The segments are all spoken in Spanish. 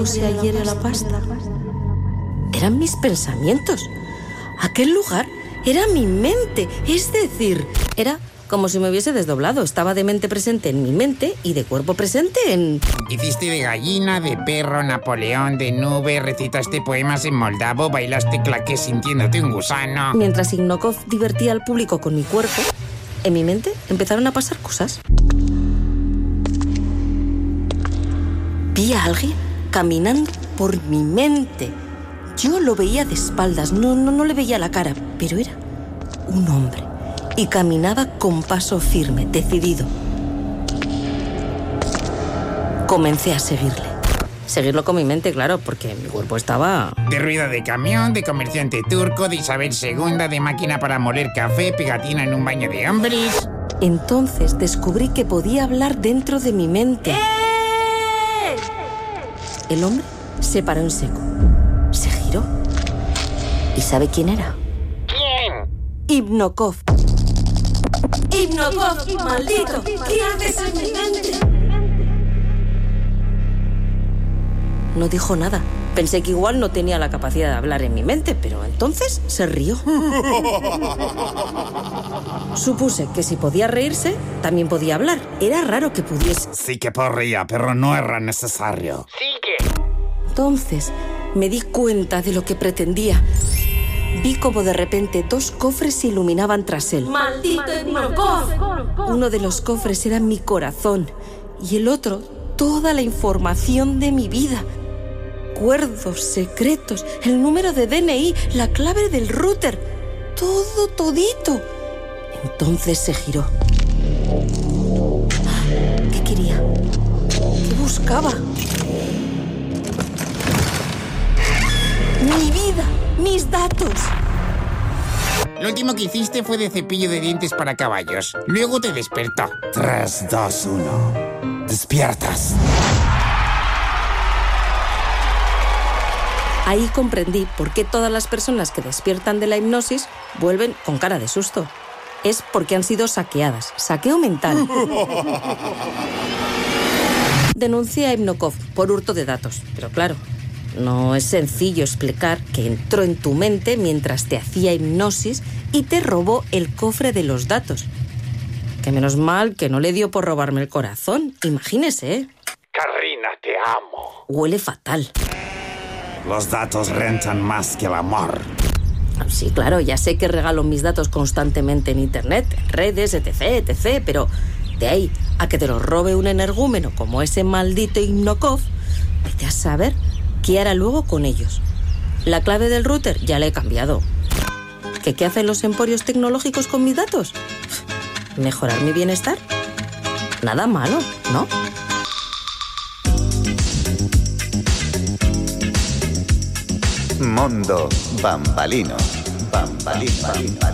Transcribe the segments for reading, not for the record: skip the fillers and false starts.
puse ayer en la pasta? Eran mis pensamientos. Aquel lugar era mi mente. Es decir, era como si me hubiese desdoblado. Estaba de mente presente en mi mente y de cuerpo presente en... Hiciste de gallina, de perro, Napoleón, de nube, recitaste poemas en moldavo, bailaste claqué sintiéndote un gusano. Mientras Ignokov divertía al público con mi cuerpo, en mi mente empezaron a pasar cosas. Vi a alguien caminando por mi mente. Yo lo veía de espaldas, no le veía la cara, pero era un hombre y caminaba con paso firme, decidido. Comencé a seguirlo con mi mente, claro, porque mi cuerpo estaba... De ruido de camión, de comerciante turco, de Isabel II, de máquina para moler café, pegatina en un baño de hombres. Entonces descubrí que podía hablar dentro de mi mente. El hombre se paró en seco. Se giró. ¿Y sabe quién era? ¿Quién? Ignokov. ¡Ignokov, maldito! ¿Qué haces en mi mente? No dijo nada. Pensé que igual no tenía la capacidad de hablar en mi mente, pero entonces se rió. Supuse que si podía reírse, también podía hablar. Era raro que pudiese. Sí que podría, pero no era necesario. Sigue. Entonces me di cuenta de lo que pretendía. Vi como de repente 2 cofres se iluminaban tras él. ¡Maldito Ignokov! Uno de los cofres era mi corazón y el otro toda la información de mi vida. Recuerdos, secretos, el número de DNI, la clave del router. Todo, todito. Entonces se giró. ¿Qué quería? ¿Qué buscaba? Mi vida, mis datos. Lo último que hiciste fue de cepillo de dientes para caballos. Luego te despertó. 3, 2, 1. Despiertas. Ahí comprendí por qué todas las personas que despiertan de la hipnosis vuelven con cara de susto. Es porque han sido saqueadas. Saqueo mental. Denuncié a Ignokov por hurto de datos. Pero claro, no es sencillo explicar que entró en tu mente mientras te hacía hipnosis y te robó el cofre de los datos. Que menos mal que no le dio por robarme el corazón. Imagínese, ¿eh? Carrina, te amo. Huele fatal. Los datos rentan más que el amor. Sí, claro, ya sé que regalo mis datos constantemente en internet, en redes, etc, pero de ahí a que te los robe un energúmeno como ese maldito Ignokov, vete a saber qué hará luego con ellos. La clave del router ya la he cambiado. ¿Qué hacen los emporios tecnológicos con mis datos? ¿Mejorar mi bienestar? Nada malo, ¿no? Mondo Bambalino. Bambalino.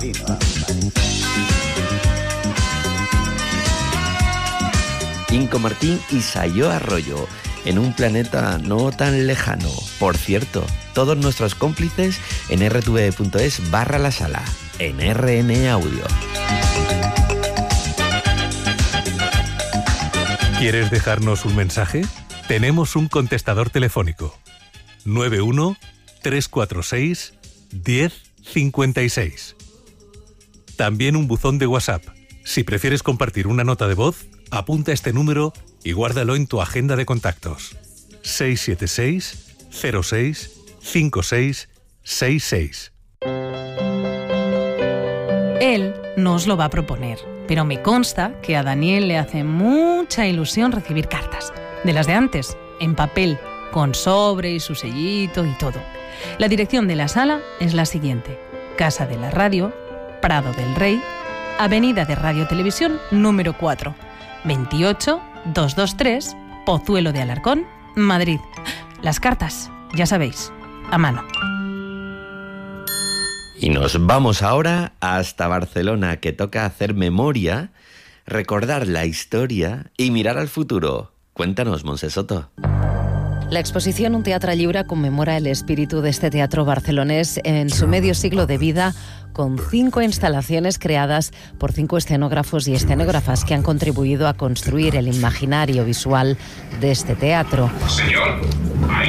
Inco Martín y Sayo Arroyo, en un planeta no tan lejano. Por cierto, todos nuestros cómplices en rtv.es/la sala, en RN Audio. ¿Quieres dejarnos un mensaje? Tenemos un contestador telefónico. 91-346-1056. También un buzón de WhatsApp. Si prefieres compartir una nota de voz, apunta este número y guárdalo en tu agenda de contactos. 676-06-5666. Él no os lo va a proponer, pero me consta que a Daniel le hace mucha ilusión recibir cartas. De las de antes, en papel, con sobre y su sellito y todo. La dirección de la sala es la siguiente: Casa de la Radio, Prado del Rey, Avenida de Radio Televisión número 4, 28223, Pozuelo de Alarcón, Madrid. Las cartas, ya sabéis, a mano. Y nos vamos ahora hasta Barcelona, que toca hacer memoria, recordar la historia y mirar al futuro. Cuéntanos, Montse Soto. La exposición Un Teatre Lliure conmemora el espíritu de este teatro barcelonés en su medio siglo de vida, con 5 instalaciones creadas por 5 escenógrafos y escenógrafas que han contribuido a construir el imaginario visual de este teatro. Señor,